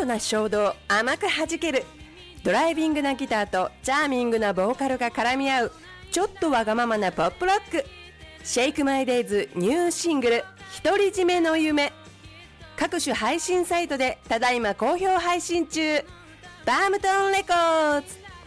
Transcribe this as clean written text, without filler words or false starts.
トな衝動甘く弾ける、ドライビングなギターとチャーミングなボーカルが絡み合うちょっとわがままなポップロック。シェイクマイデイズニューシングル独り占めの夢、各種配信サイトでただいま好評配信中。バームトンレコーズ。